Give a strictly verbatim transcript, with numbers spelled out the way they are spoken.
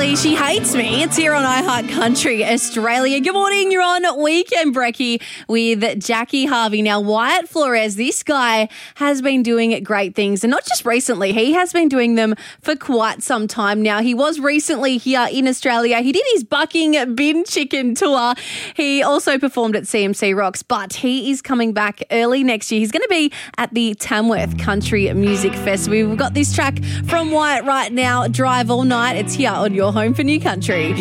Riley, She Hates Me. It's here on iHeart Country Australia. Good morning. You're on Weekend Brekkie with Jackie Harvey. Now, Wyatt Flores, this guy has been doing great things, and not just recently. He has been doing them for quite some time now. He was recently here in Australia. He did his Bucking Bin Chicken tour. He also performed at C M C Rocks, but he is coming back early next year. He's going to be at the Tamworth Country Music Festival. We've got this track from Wyatt right now, Drive All Night. It's here on your home for New Country.